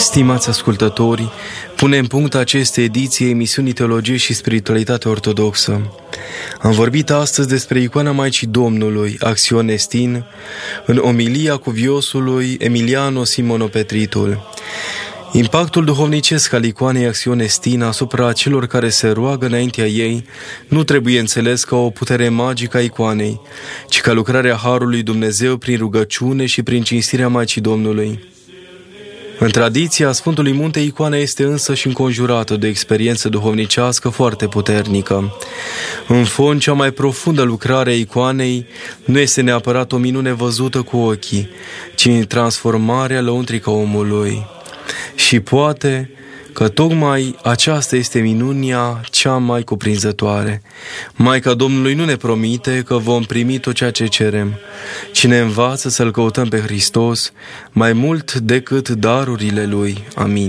Stimați ascultători, punem în punct aceste ediții emisiunii Teologie și Spiritualitate Ortodoxă. Am vorbit astăzi despre icoana Maicii Domnului, Axion Estin, în omilia cuviosului Emiliano Simonopetritul. Impactul duhovnicesc al icoanei Axion Estin asupra celor care se roagă înaintea ei nu trebuie înțeles ca o putere magică a icoanei, ci ca lucrarea Harului Dumnezeu prin rugăciune și prin cinstirea Maicii Domnului. În tradiția Sfântului Munte, icoana este însă și înconjurată de o experiență duhovnicească foarte puternică. În fond, cea mai profundă lucrare a icoanei nu este neapărat o minune văzută cu ochii, ci transformarea lăuntrică a omului. Și poate că tocmai aceasta este minunia cea mai cuprinzătoare. Maica Domnului nu ne promite că vom primi tot ceea ce cerem, ci ne învață să-L căutăm pe Hristos mai mult decât darurile Lui. Amin.